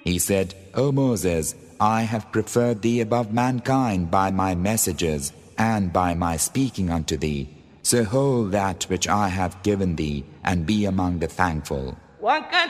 He said, O Moses, I have preferred thee above mankind by my messages and by my speaking unto thee. So hold that which I have given thee and be among the thankful.